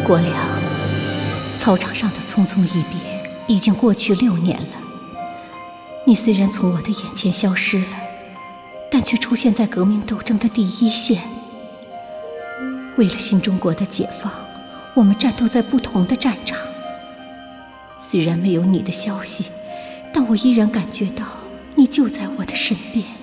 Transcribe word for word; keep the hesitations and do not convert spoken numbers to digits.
国良，操场上的匆匆一别已经过去六年了。你虽然从我的眼前消失了，但却出现在革命斗争的第一线。为了新中国的解放，我们战斗在不同的战场。虽然没有你的消息，但我依然感觉到你就在我的身边。